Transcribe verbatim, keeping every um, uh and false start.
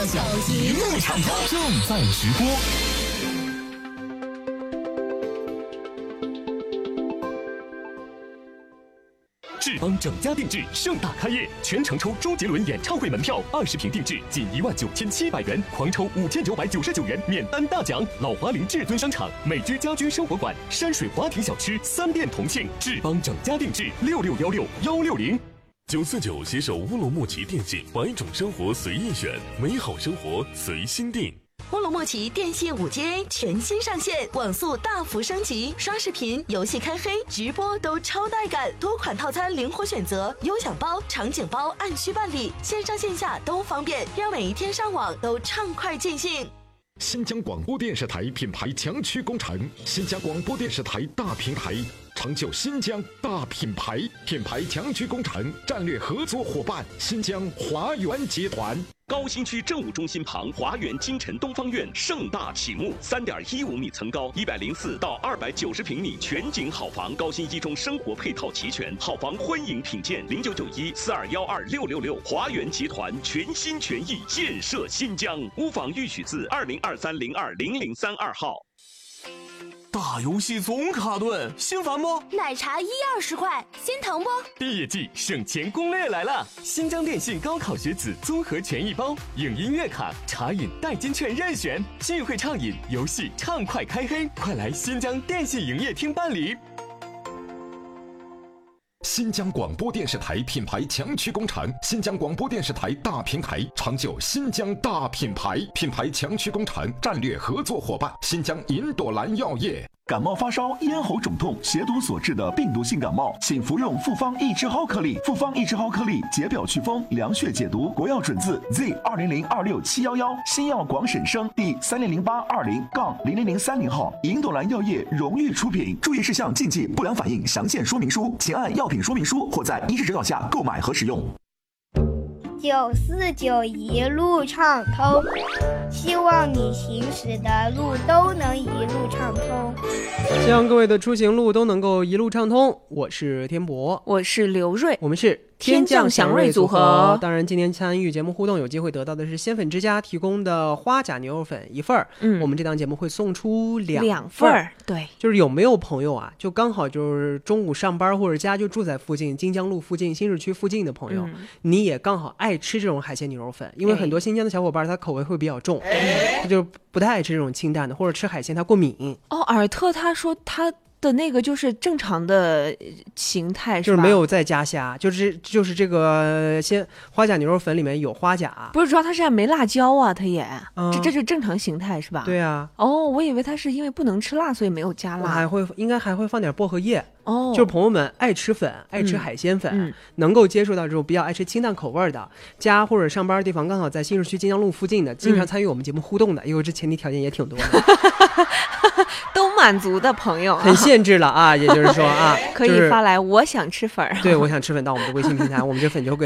小鱼路畅通正在直播。志邦整家定制盛大开业，全程抽周杰伦演唱会门票，二十瓶定制仅一万九千七百元，狂抽五千九百九十九元免单大奖。老华林至尊商场、美居家居生活馆、山水华庭小吃三店同庆，志邦整家定制六六幺六幺六零。 九四九携手乌鲁木齐电信，百种生活随意选，美好生活随心定。 乌鲁木齐电信 五 G A 全新上线，网速大幅升级，刷视频、游戏开黑、直播都超带感，多款套餐灵活选择，优享包、场景包按需办理，线上线下都方便，让每一天上网都畅快尽兴。 新疆广播电视台品牌强区工程，新疆广播电视台大平台，成就新疆大品牌。品牌强区工程战略合作伙伴新疆华源集团。 高新区政务中心旁，华源金晨东方院盛大启幕，三点一五米层高，一百零四到二百九十平米全景好房，高新一中生活配套齐全，好房欢迎品鉴。零九九一四二幺二六六六，华源集团全心全意建设新疆。屋房预许字二零二三零二零零三二号。 大游戏总卡顿，心烦不？ 奶茶一二十块，心疼不？ 毕业季省钱攻略来了！新疆电信高考学子综合权益包，影音月卡、茶饮代金券任选，聚会畅饮，游戏畅快开黑，快来新疆电信营业厅办理。 新疆广播电视台品牌强区工程，新疆广播电视台大平台，成就新疆大品牌。品牌强区工程战略合作伙伴新疆银朵兰药业。 感冒发烧、咽喉肿痛、血毒所致的病毒性感冒，请服用复方益智蒿颗粒。复方益智蒿颗粒解表祛风、凉血解毒，国药准字 Z 二零零二六七幺幺，新药广审生第三零零八二零杠零零零三零号，银朵兰药业荣誉出品。注意事项、禁忌、不良反应详见说明书，请按药品说明书或在医师指导下购买和使用。 九四九一路畅通，希望你行驶的路都能一路畅通， 希望各位的出行路都能够一路畅通。我是天博， 我是刘瑞， 我们是天降祥瑞组合。当然今天参与节目互动有机会得到的是鲜粉之家提供的花甲牛肉粉一份儿、嗯、我们这档节目会送出两两份儿。对， 就是有没有朋友啊，就刚好就是中午上班或者家就住在附近金江路附近新市区附近的朋友、嗯、你也刚好爱吃这种海鲜牛肉粉，因为很多新疆的小伙伴他口味会比较重、哎、他就不太爱吃这种清淡的，或者吃海鲜他过敏。 哦，尔特他说他的那个就是正常的形态， 就是没有再加虾，就是就是这个先花甲牛肉粉里面有花甲， 不是主要它是没辣椒啊，它也、嗯、这这是正常形态是吧？ 对啊。 哦，我以为它是因为不能吃辣所以没有加辣。 还会应该还会放点薄荷叶。 哦， 就是朋友们爱吃粉、爱吃海鲜粉、嗯、能够接触到这种比较爱吃清淡口味的，家或者上班的地方刚好在新市区金江路附近的，经常参与我们节目互动的，因为这前提条件也挺多的， 都满足的朋友、啊、 很限制了啊，也就是说啊， 可以发来我想吃粉、 就是、对，我想吃粉到我们的微信平台，我们这粉就会